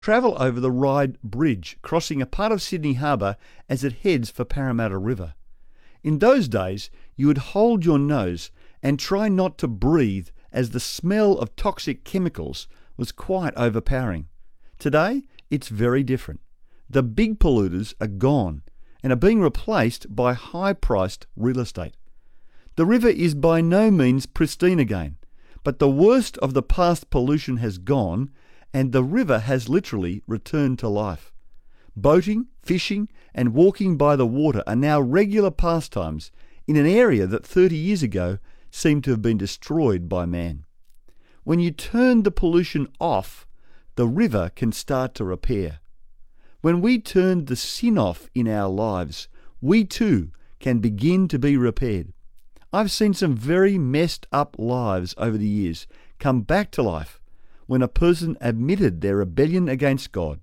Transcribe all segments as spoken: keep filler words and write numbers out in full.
Travel over the Ryde Bridge, crossing a part of Sydney Harbour as it heads for Parramatta River. In those days, you would hold your nose and try not to breathe as the smell of toxic chemicals was quite overpowering. Today, it's very different. The big polluters are gone and are being replaced by high-priced real estate. The river is by no means pristine again, but the worst of the past pollution has gone and the river has literally returned to life. Boating, fishing and walking by the water are now regular pastimes in an area that thirty years ago seemed to have been destroyed by man. When you turn the pollution off, the river can start to repair. When we turn the sin off in our lives, we too can begin to be repaired. I've seen some very messed up lives over the years come back to life when a person admitted their rebellion against God,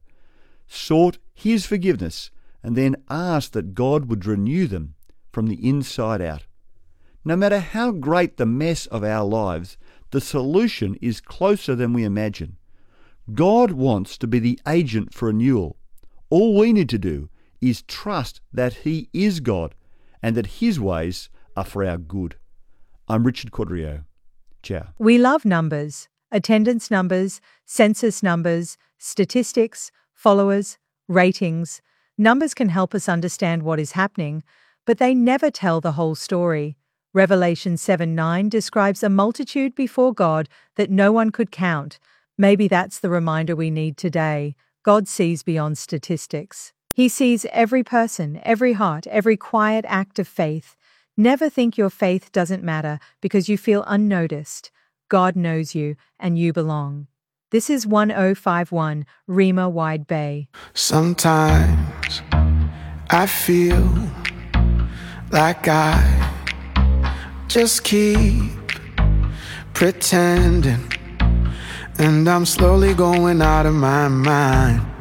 sought His forgiveness, and then asked that God would renew them from the inside out. No matter how great the mess of our lives, the solution is closer than we imagine. God wants to be the agent for renewal. All we need to do is trust that He is God and that His ways are for our good. I'm Richard Cordrio. Ciao. We love numbers, attendance numbers, census numbers, statistics, followers, ratings. Numbers can help us understand what is happening, but they never tell the whole story. Revelation seven nine describes a multitude before God that no one could count. Maybe that's the reminder we need today. God sees beyond statistics. He sees every person, every heart, every quiet act of faith. Never think your faith doesn't matter because you feel unnoticed. God knows you and you belong. This is one oh five one Rima Wide Bay. Sometimes I feel like I just keep pretending, and I'm slowly going out of my mind.